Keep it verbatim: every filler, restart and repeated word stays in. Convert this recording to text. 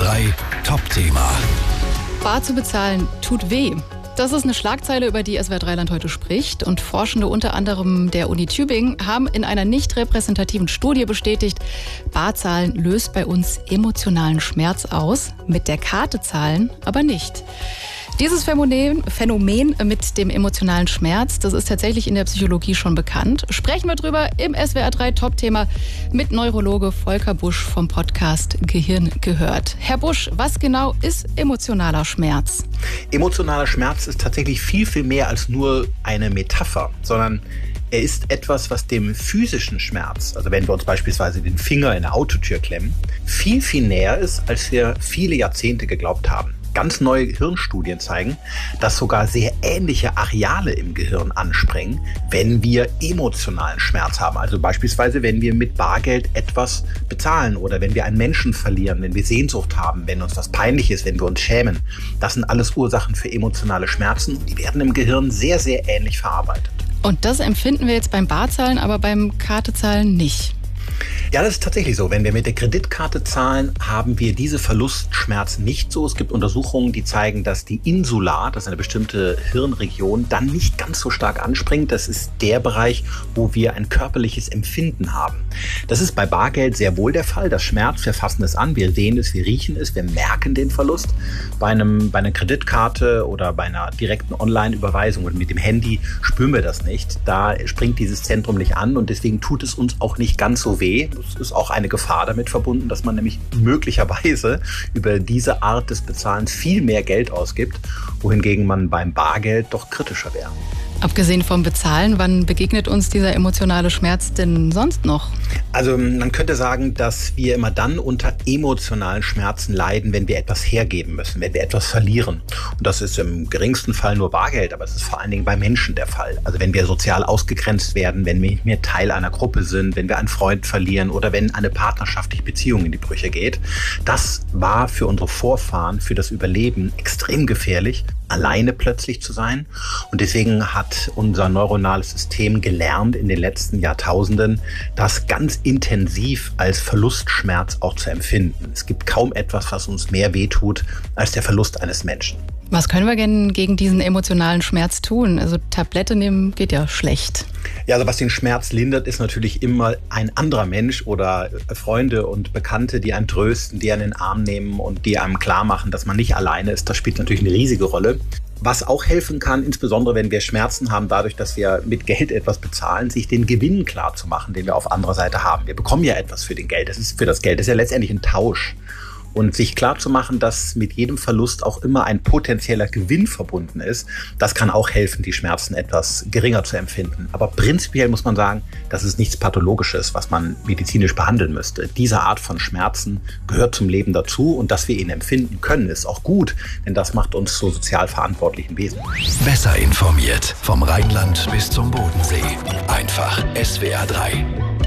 drei Top-Thema. Bar zu bezahlen tut weh. Das ist eine Schlagzeile, über die S W R drei Land heute spricht. Und Forschende unter anderem der Uni Tübingen haben in einer nicht repräsentativen Studie bestätigt, Barzahlen löst bei uns emotionalen Schmerz aus, mit der Karte zahlen aber nicht. Dieses Phänomen, Phänomen mit dem emotionalen Schmerz, das ist tatsächlich in der Psychologie schon bekannt. Sprechen wir drüber im S W R drei Top-Thema mit Neurologe Volker Busch vom Podcast Gehirn gehört. Herr Busch, was genau ist emotionaler Schmerz? Emotionaler Schmerz ist tatsächlich viel, viel mehr als nur eine Metapher, sondern er ist etwas, was dem physischen Schmerz, also wenn wir uns beispielsweise den Finger in eine Autotür klemmen, viel, viel näher ist, als wir viele Jahrzehnte geglaubt haben. Ganz neue Hirnstudien zeigen, dass sogar sehr ähnliche Areale im Gehirn anspringen, wenn wir emotionalen Schmerz haben. Also beispielsweise, wenn wir mit Bargeld etwas bezahlen oder wenn wir einen Menschen verlieren, wenn wir Sehnsucht haben, wenn uns was peinlich ist, wenn wir uns schämen. Das sind alles Ursachen für emotionale Schmerzen. Die werden im Gehirn sehr, sehr ähnlich verarbeitet. Und das empfinden wir jetzt beim Barzahlen, aber beim Kartezahlen nicht. Ja, das ist tatsächlich so. Wenn wir mit der Kreditkarte zahlen, haben wir diese Verlustschmerzen nicht so. Es gibt Untersuchungen, die zeigen, dass die Insula, das ist eine bestimmte Hirnregion, dann nicht ganz so stark anspringt. Das ist der Bereich, wo wir ein körperliches Empfinden haben. Das ist bei Bargeld sehr wohl der Fall. Das Schmerz, wir fassen es an, wir sehen es, wir riechen es, wir merken den Verlust. Bei, einem, bei einer Kreditkarte oder bei einer direkten Online-Überweisung und mit dem Handy spüren wir das nicht. Da springt dieses Zentrum nicht an und deswegen tut es uns auch nicht ganz so weh. Es ist auch eine Gefahr damit verbunden, dass man nämlich möglicherweise über diese Art des Bezahlens viel mehr Geld ausgibt, wohingegen man beim Bargeld doch kritischer wäre. Abgesehen vom Bezahlen, wann begegnet uns dieser emotionale Schmerz denn sonst noch? Also man könnte sagen, dass wir immer dann unter emotionalen Schmerzen leiden, wenn wir etwas hergeben müssen, wenn wir etwas verlieren. Und das ist im geringsten Fall nur Bargeld, aber es ist vor allen Dingen bei Menschen der Fall. Also wenn wir sozial ausgegrenzt werden, wenn wir nicht mehr Teil einer Gruppe sind, wenn wir einen Freund verlieren oder wenn eine partnerschaftliche Beziehung in die Brüche geht. Das war für unsere Vorfahren, für das Überleben extrem gefährlich, alleine plötzlich zu sein. Und deswegen hat unser neuronales System gelernt in den letzten Jahrtausenden, das ganz intensiv als Verlustschmerz auch zu empfinden. Es gibt kaum etwas, was uns mehr wehtut als der Verlust eines Menschen. Was können wir denn gegen diesen emotionalen Schmerz tun? Also Tablette nehmen geht ja schlecht. Ja, also was den Schmerz lindert, ist natürlich immer ein anderer Mensch oder Freunde und Bekannte, die einen trösten, die einen in den Arm nehmen und die einem klar machen, dass man nicht alleine ist. Das spielt natürlich eine riesige Rolle. Was auch helfen kann, insbesondere wenn wir Schmerzen haben, dadurch, dass wir mit Geld etwas bezahlen, sich den Gewinn klar zu machen, den wir auf anderer Seite haben. Wir bekommen ja etwas für den Geld. Das ist für das Geld. Das ist ja letztendlich ein Tausch. Und sich klar zu machen, dass mit jedem Verlust auch immer ein potenzieller Gewinn verbunden ist, das kann auch helfen, die Schmerzen etwas geringer zu empfinden. Aber prinzipiell muss man sagen, das ist nichts Pathologisches, was man medizinisch behandeln müsste. Diese Art von Schmerzen gehört zum Leben dazu und dass wir ihn empfinden können, ist auch gut, denn das macht uns zu sozial verantwortlichen Wesen. Besser informiert vom Rheinland bis zum Bodensee. Einfach S W R drei.